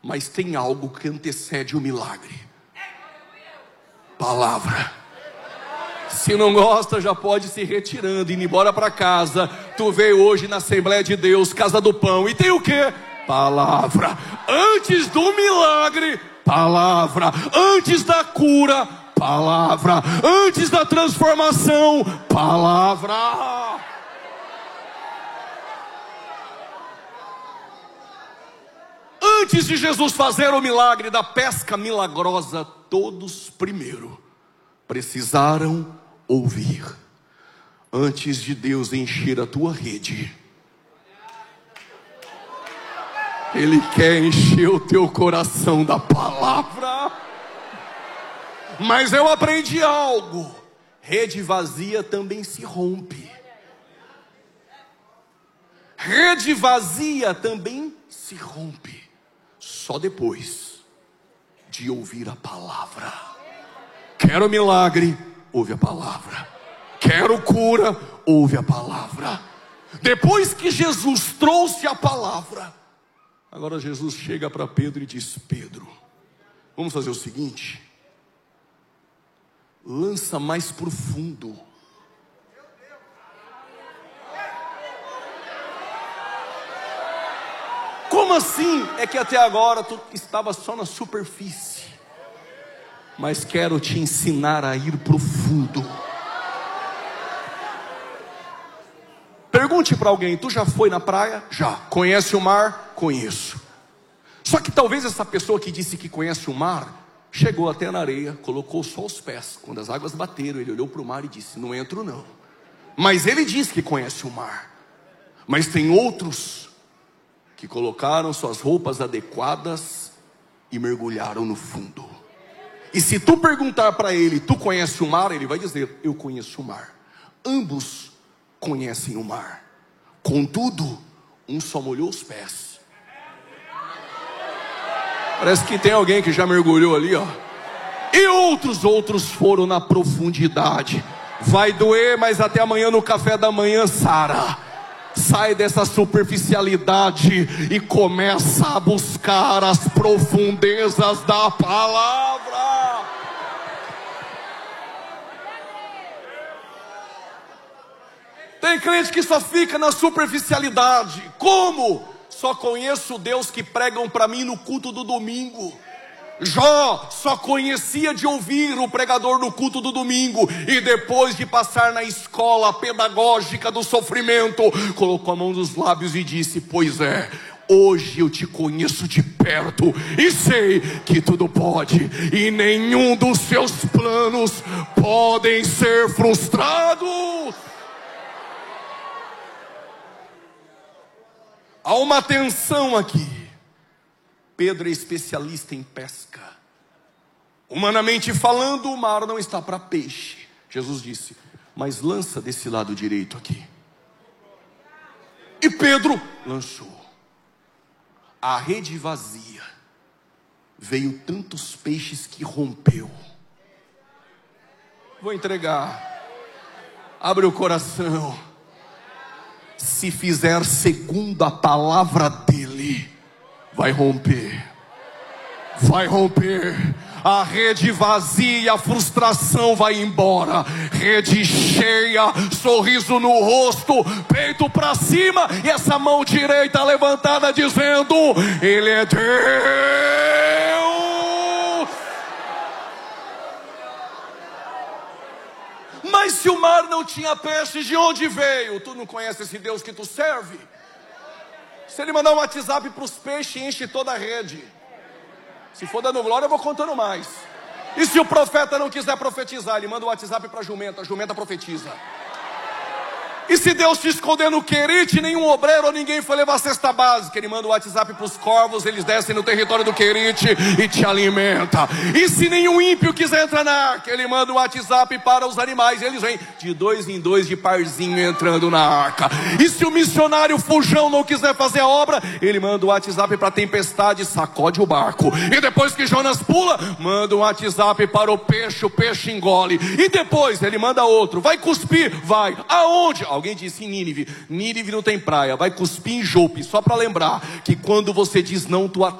Mas tem algo que antecede o milagre: palavra. Se não gosta, já pode se retirando, indo embora para casa. Tu veio hoje na Assembleia de Deus, Casa do Pão, e tem o quê? Palavra. Antes do milagre, palavra. Antes da cura, palavra. Antes da transformação, palavra. Antes de Jesus fazer o milagre da pesca milagrosa, todos primeiro precisaram ouvir. Antes de Deus encher a tua rede, Ele quer encher o teu coração da palavra. Mas eu aprendi algo: rede vazia também se rompe. Rede vazia também se rompe só depois de ouvir a palavra. Quero milagre? Ouve a palavra. Quero cura? Ouve a palavra. Depois que Jesus trouxe a palavra, agora Jesus chega para Pedro e diz: Pedro, vamos fazer o seguinte, lança mais profundo. Como assim? É que até agora tu estava só na superfície, mas quero te ensinar a ir profundo. Pergunte para alguém: tu já foi na praia? Já. Conhece o mar? Conheço. Só que talvez essa pessoa que disse que conhece o mar chegou até na areia, colocou só os pés. Quando as águas bateram, ele olhou para o mar e disse: não entro não. Mas ele diz que conhece o mar. Mas tem outros que colocaram suas roupas adequadas e mergulharam no fundo. E se tu perguntar para ele: tu conhece o mar? Ele vai dizer: eu conheço o mar. Ambos conhecem o mar. Contudo, um só molhou os pés. Parece que tem alguém que já mergulhou ali, ó. E outros foram na profundidade. Vai doer, mas até amanhã no café da manhã sara. Sai dessa superficialidade e começa a buscar as profundezas da palavra. Tem crente que só fica na superficialidade. Como? Só conheço Deus que pregam para mim no culto do domingo. Jó só conhecia de ouvir o pregador no culto do domingo, e depois de passar na escola pedagógica do sofrimento, colocou a mão nos lábios e disse: pois é, hoje eu te conheço de perto e sei que tudo pode, e nenhum dos seus planos podem ser frustrados. Há uma tensão aqui. Pedro é especialista em pesca. Humanamente falando, o mar não está para peixe. Jesus disse: mas lança desse lado direito aqui. E Pedro lançou. A rede vazia, veio tantos peixes que rompeu. Vou entregar. Abre o coração. Se fizer segundo a palavra dele, vai romper. Vai romper. A rede vazia, a frustração vai embora. Rede cheia, sorriso no rosto, peito para cima, e essa mão direita levantada dizendo: Ele é Deus. Mas se o mar não tinha peixe, de onde veio? Tu não conhece esse Deus que tu serve? Se ele mandar um WhatsApp para os peixes, enche toda a rede. Se for dando glória, eu vou contando mais. E se o profeta não quiser profetizar, ele manda um WhatsApp para a jumenta profetiza. E se Deus te esconder no Querite, nenhum obreiro ou ninguém foi levar a cesta básica, ele manda um WhatsApp para os corvos, eles descem no território do Querite e te alimenta. E se nenhum ímpio quiser entrar na arca, ele manda um WhatsApp para os animais, eles vêm de 2 em 2 de parzinho entrando na arca. E se o missionário fujão não quiser fazer a obra, ele manda um WhatsApp para a tempestade, sacode o barco. E depois que Jonas pula, manda um WhatsApp para o peixe engole. E depois ele manda outro: vai cuspir? Vai. Aonde? Alguém disse: em Nínive. Nínive não tem praia, vai cuspir em Jope. Só para lembrar que quando você diz não, tu